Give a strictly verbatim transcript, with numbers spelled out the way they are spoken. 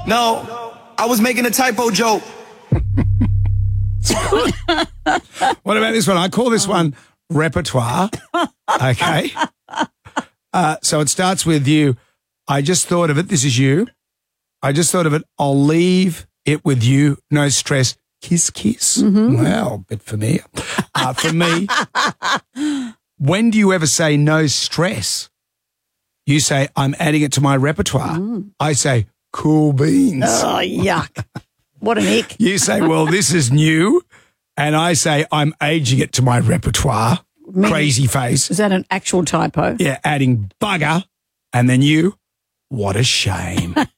No, I was making a typo joke. What about this one? I call this one repertoire. Okay. Uh, so it starts with you. I just thought of it. This is you. I just thought of it. I'll leave it with you. No stress. Kiss, kiss. Mm-hmm. Well, a bit familiar. Uh, for me, when do you ever say no stress? You say, I'm adding it to my repertoire. Mm. I say, cool beans. Oh, yuck. What an ick. You say, well, this is new. And I say, I'm aging it to my repertoire. Meaning, crazy face. Is that an actual typo? Yeah, adding bugger. And then you, what a shame.